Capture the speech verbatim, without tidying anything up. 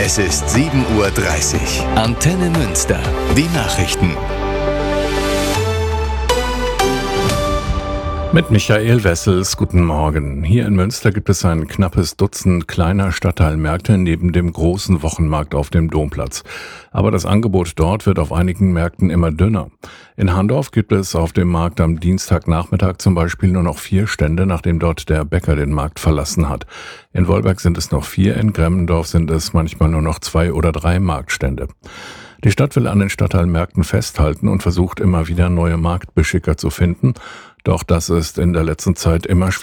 Es ist sieben Uhr dreißig. Antenne Münster. Die Nachrichten. Mit Michael Wessels, guten Morgen. Hier in Münster gibt es ein knappes Dutzend kleiner Stadtteilmärkte neben dem großen Wochenmarkt auf dem Domplatz. Aber das Angebot dort wird auf einigen Märkten immer dünner. In Handorf gibt es auf dem Markt am Dienstagnachmittag zum Beispiel nur noch vier Stände, nachdem dort der Bäcker den Markt verlassen hat. In Wolberg sind es noch vier, in Gremmendorf sind es manchmal nur noch zwei oder drei Marktstände. Die Stadt will an den Stadtteilmärkten festhalten und versucht immer wieder neue Marktbeschicker zu finden. Doch das ist in der letzten Zeit immer schwieriger.